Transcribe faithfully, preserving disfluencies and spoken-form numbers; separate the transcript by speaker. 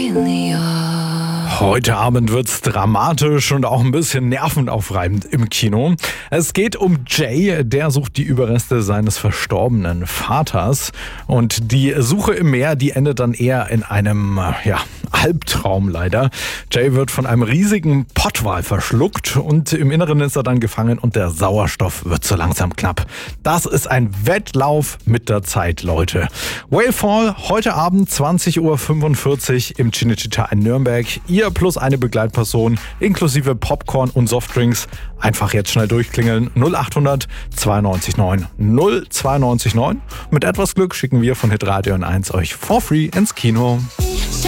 Speaker 1: Heute Abend wird's dramatisch und auch ein bisschen nervenaufreibend im Kino. Es geht um Jay, der sucht die Überreste seines verstorbenen Vaters. Und die Suche im Meer, die endet dann eher in einem, ja, Albtraum leider. Jay wird von einem riesigen Pottwal verschluckt und im Inneren ist er dann gefangen und der Sauerstoff wird so langsam knapp. Das ist ein Wettlauf mit der Zeit, Leute. Whalefall, heute Abend zwanzig Uhr fünfundvierzig im Cinecittà in Nürnberg. Ihr plus eine Begleitperson inklusive Popcorn und Softdrinks. Einfach jetzt schnell durchklingeln. null achthundert zweiundneunzig neun null zweiundneunzig neun. Mit etwas Glück schicken wir von Hitradio N eins euch for free ins Kino.